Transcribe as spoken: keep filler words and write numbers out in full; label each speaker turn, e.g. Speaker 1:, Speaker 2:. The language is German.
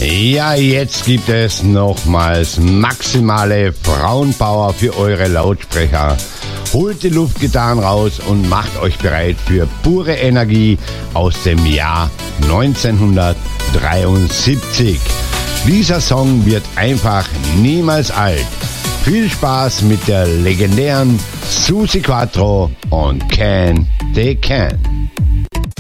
Speaker 1: Ja, jetzt gibt es nochmals maximale Frauenpower für eure Lautsprecher. Holt die Luftgitarren raus und macht euch bereit für pure Energie aus dem Jahr neunzehnhundertdreiundsiebzig. Dieser Song wird einfach niemals alt. Viel Spaß mit der legendären Suzi Quatro und Can They Can.